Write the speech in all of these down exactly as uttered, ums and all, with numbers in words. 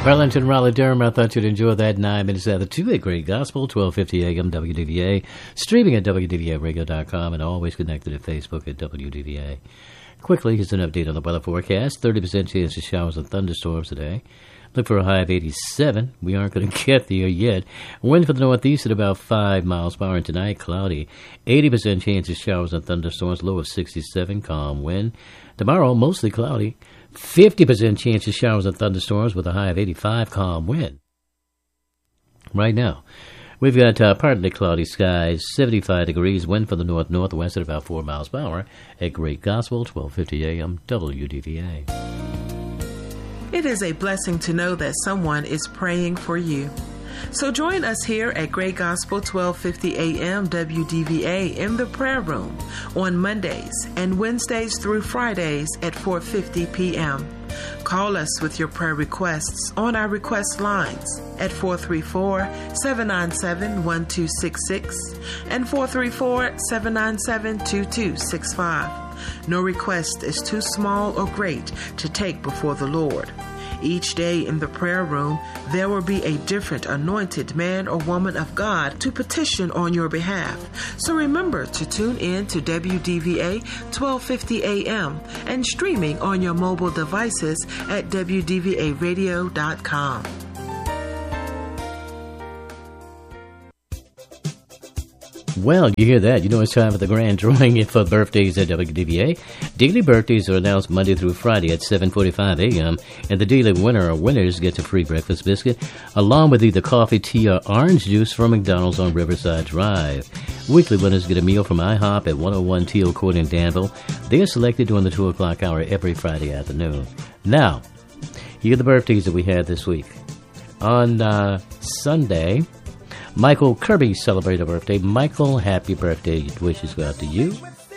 Arlington, Raleigh, Durham. I thought you'd enjoy that. Nine minutes after two at Great Gospel, twelve fifty a.m. W D V A. Streaming at W D V A radio dot com and always connected at Facebook at W D V A. Quickly, here's an update on the weather forecast. thirty percent chance of showers and thunderstorms today. Look for a high of eighty-seven. We aren't going to get there yet. Wind from the northeast at about five miles per hour. And tonight, cloudy. eighty percent chance of showers and thunderstorms. Low of sixty-seven. Calm wind. Tomorrow, mostly cloudy. fifty percent chance of showers and thunderstorms with a high of eighty-five. Calm wind. Right now, we've got uh, partly cloudy skies. seventy-five degrees. Wind from the north-northwest at about four miles per hour. At Great Gospel, twelve fifty a.m. W D V A. It is a blessing to know that someone is praying for you. So join us here at Great Gospel twelve fifty a.m. W D V A in the prayer room on Mondays and Wednesdays through Fridays at four fifty p.m. Call us with your prayer requests on our request lines at four three four, seven nine seven, one two six six and four three four, seven nine seven, two two six five. No request is too small or great to take before the Lord. Each day in the prayer room, there will be a different anointed man or woman of God to petition on your behalf. So remember to tune in to W D V A twelve fifty a.m. and streaming on your mobile devices at W D V A radio dot com. Well, you hear that. You know it's time for the grand drawing for birthdays at W D V A. Daily birthdays are announced Monday through Friday at seven forty-five a.m. And the daily winner or winners gets a free breakfast biscuit, along with either coffee, tea, or orange juice from McDonald's on Riverside Drive. Weekly winners get a meal from IHOP at one oh one Teal Court in Danville. They are selected during the two o'clock hour every Friday afternoon. Now, here are the birthdays that we had this week. On uh, Sunday, Michael Kirby celebrated a birthday. Michael, happy birthday. Wishes go out to you.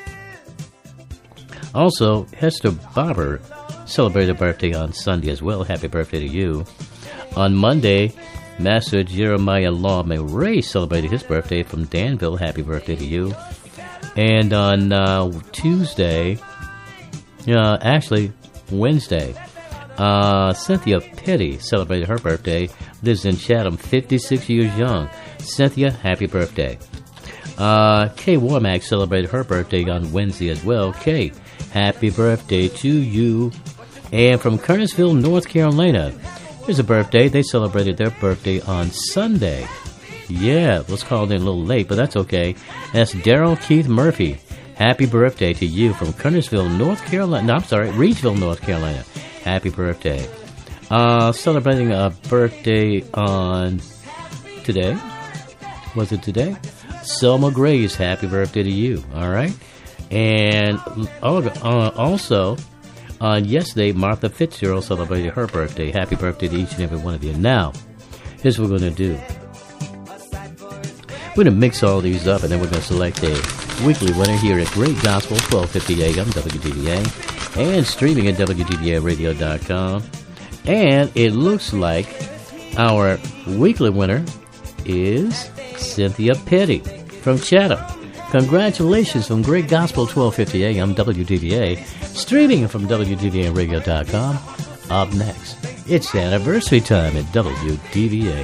Also, Hester Barber celebrated a birthday on Sunday as well. Happy birthday to you. On Monday, Master Jeremiah Lawman Ray celebrated his birthday from Danville. Happy birthday to you. And on uh, Tuesday, uh, actually Wednesday, uh, Cynthia Petty celebrated her birthday. Lives in Chatham, fifty-six years young. Cynthia, happy birthday. Uh, Kay Warmack celebrated her birthday on Wednesday as well. Kay, happy birthday to you. And from Kernersville, North Carolina, here's a birthday. They celebrated their birthday on Sunday. Yeah, was called in a little late, but that's okay. That's Daryl Keith Murphy. Happy birthday to you from Kernersville, North Carolina. No, I'm sorry, Reedville, North Carolina. Happy birthday. Uh, celebrating a birthday on today. Was it today? Selma Grace, happy birthday to you. All right. And uh, also, on yesterday, Martha Fitzgerald celebrated her birthday. Happy birthday to each and every one of you. Now, here's what we're going to do. We're going to mix all these up, and then we're going to select a weekly winner here at Great Gospel, twelve fifty a.m. W D V A, and streaming at W D V A radio dot com. And it looks like our weekly winner is Cynthia Petty from Chatham. Congratulations from Great Gospel, twelve fifty a.m. W D V A, streaming from W D V A radio dot com. Up next, it's anniversary time at W D V A.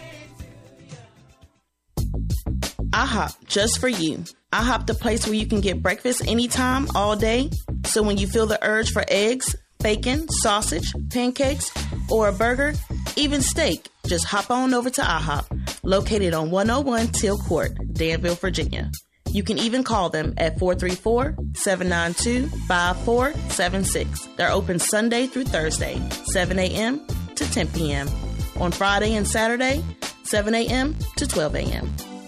IHOP, just for you. IHOP, the place where you can get breakfast anytime, all day. So when you feel the urge for eggs, bacon, sausage, pancakes, or a burger, even steak, just hop on over to IHOP, located on one oh one Teal Court, Danville, Virginia. You can even call them at four three four, seven nine two, five four seven six. They're open Sunday through Thursday, seven a.m. to ten p.m. On Friday and Saturday, seven a.m. to twelve a.m.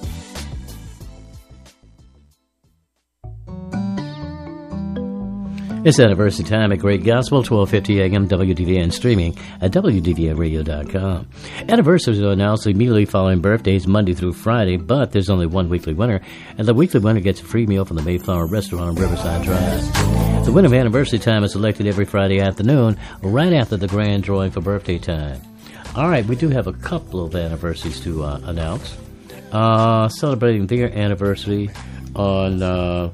It's anniversary time at Great Gospel, twelve fifty a.m. W D V A, and streaming at W D V A radio dot com. Anniversaries are announced immediately following birthdays, Monday through Friday, but there's only one weekly winner, and the weekly winner gets a free meal from the Mayflower Restaurant on Riverside Drive. The winner of anniversary time is selected every Friday afternoon, right after the grand drawing for birthday time. All right, we do have a couple of anniversaries to uh, announce. Uh, celebrating their anniversary on Uh,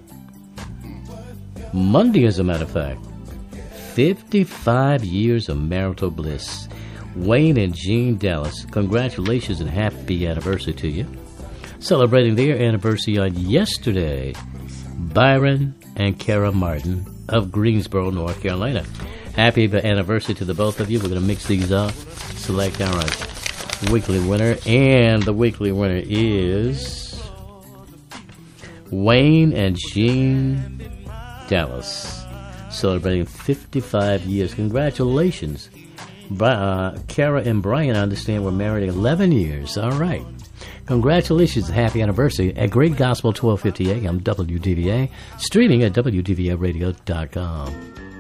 Monday, as a matter of fact, fifty-five years of marital bliss. Wayne and Jean Dallas, congratulations and happy anniversary to you. Celebrating their anniversary on yesterday, Byron and Kara Martin of Greensboro, North Carolina. Happy anniversary to the both of you. We're going to mix these up, select our weekly winner, and the weekly winner is Wayne and Jean Dallas, celebrating fifty-five years. Congratulations. Uh, Kara and Brian, I understand, were married eleven years. All right. Congratulations. Happy anniversary at Great Gospel twelve fifty A M W D V A, streaming at W D V A radio dot com.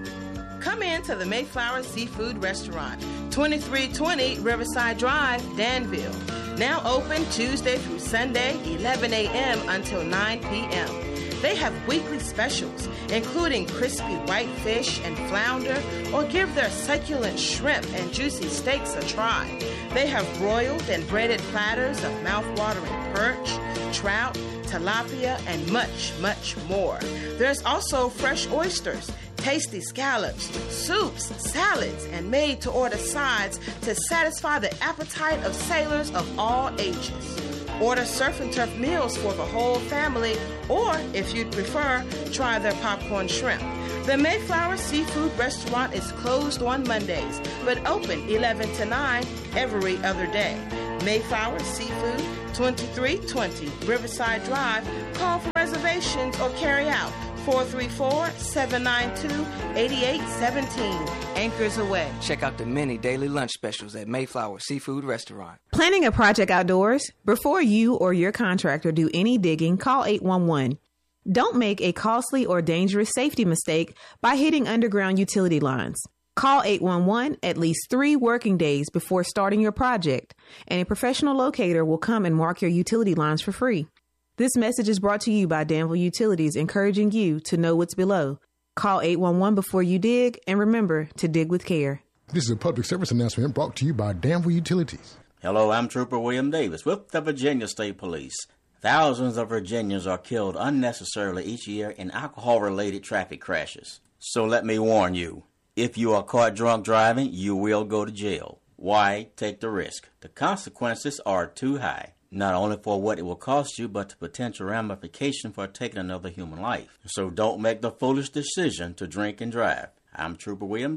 Come in to the Mayflower Seafood Restaurant, twenty-three twenty Riverside Drive, Danville. Now open Tuesday through Sunday, eleven a.m. until nine p.m. They have weekly specials, including crispy whitefish and flounder, or give their succulent shrimp and juicy steaks a try. They have broiled and breaded platters of mouth-watering perch, trout, tilapia, and much, much more. There's also fresh oysters, tasty scallops, soups, salads, and made-to-order sides to satisfy the appetite of sailors of all ages. Order surf and turf meals for the whole family, or, if you'd prefer, try their popcorn shrimp. The Mayflower Seafood Restaurant is closed on Mondays, but open eleven to nine every other day. Mayflower Seafood, twenty-three twenty Riverside Drive. Call for reservations or carry out four three four, seven nine two, eight eight one seven. Anchors away. Check out the many daily lunch specials at Mayflower Seafood Restaurant. Planning a project outdoors? Before you or your contractor do any digging, call eight one one. Don't make a costly or dangerous safety mistake by hitting underground utility lines. Call eight one one at least three working days before starting your project, and a professional locator will come and mark your utility lines for free. This message is brought to you by Danville Utilities, encouraging you to know what's below. Call eight one one before you dig, and remember to dig with care. This is a public service announcement brought to you by Danville Utilities. Hello, I'm Trooper William Davis with the Virginia State Police. Thousands of Virginians are killed unnecessarily each year in alcohol-related traffic crashes. So let me warn you, if you are caught drunk driving, you will go to jail. Why take the risk? The consequences are too high, not only for what it will cost you, but the potential ramification for taking another human life. So don't make the foolish decision to drink and drive. I'm Trooper William